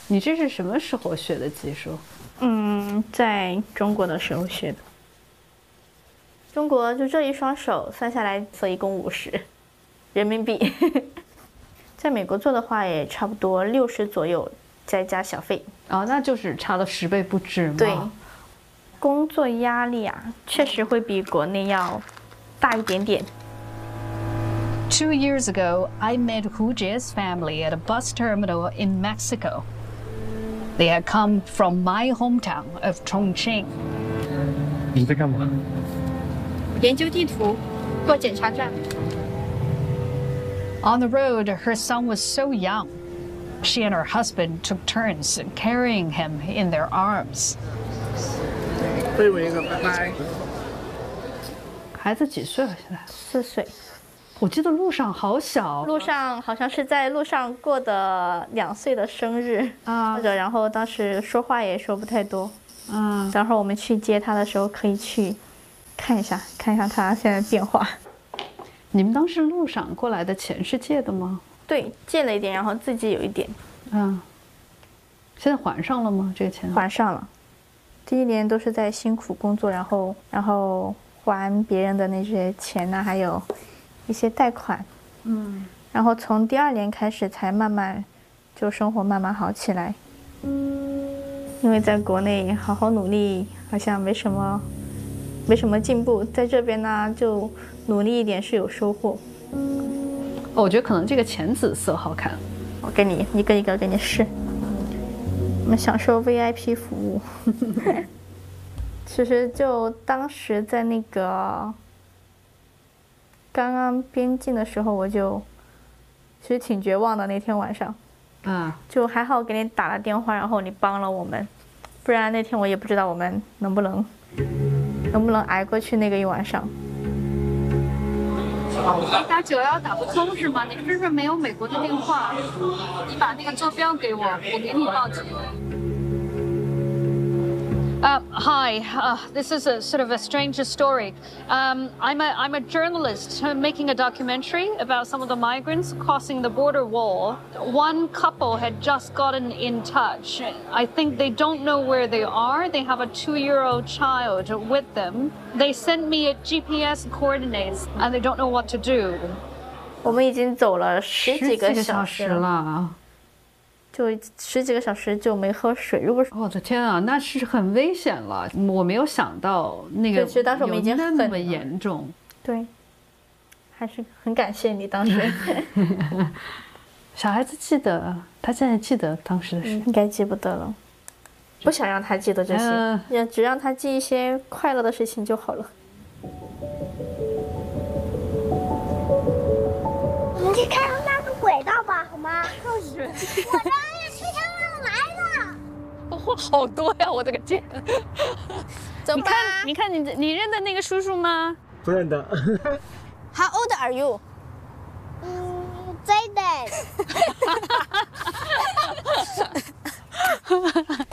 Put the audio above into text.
你这是什么时候学的技术？ 在中国的时候学的。中国就这一双手算下来，所以一共50人民币。在美国做的话，也差不多60左右，再加小费。 哦，那就是差了10倍不止嘛。 对，工作压力啊，确实会比国内要大一点点。 2 years ago, I met Hu Jie's family at a bus terminal in Mexico. They had come from my hometown of Chongqing. 你在干嘛？ 研究地图，过检查站。 On the road, her son was so young. She and her husband took turns carrying him in their arms. 背我一个，拜拜。 孩子几岁了？现在 4岁。 我记得路上好小， 路上好像是在路上过的2岁的生日啊， 然后当时说话也说不太多。等会儿我们去接他的时候，可以去看一下他现在变化。 你们当时路上过来的钱是借的吗？ 对，借了一点，然后自己有一点。 现在还上了吗？这个钱还上了。第1年都是在辛苦工作，然后还别人的那些钱呢，还有一些贷款。然后从第2年开始才慢慢就生活慢慢好起来。因为在国内好好努力好像没什么进步，在这边呢就努力一点是有收获。 我觉得可能这个浅紫色好看。 我给你一个一个给你试。我们享受 VIP 服务。其实就当时在那个刚刚边境的时候，我就其实挺绝望的。那天晚上，就还好给你打了电话，然后你帮了我们，不然那天我也不知道我们能不能挨过去那个一晚上。 你打911打不通是吗？你是不是没有美国的电话？你把那个坐标给我，我给你报警。 Hi, this is a sort of a stranger story. I'm a journalist making a documentary about some of the migrants crossing the border wall. One couple had just gotten in touch. I think they don't know where they are. They have a 2-year-old child with them. They sent me GPS coordinates, and they don't know what to do. 我们已经走了10几个小时了。 就10几个小时就没喝水。如果我的天啊，那是很危险了。我没有想到那个当时我们已经那么严重。 对，还是很感谢你当时。 小孩子记得，他现在记得当时的事， 应该记不得了。不想让他记得这些，只让他记一些快乐的事情就好了。 我们去看看那个轨道吧，好吗？就是，我的车厢来了。 哇，好多呀！我的个天！ 怎么办？ 你看你认得那个叔叔吗？ 不认得。 How old are you? Jayden.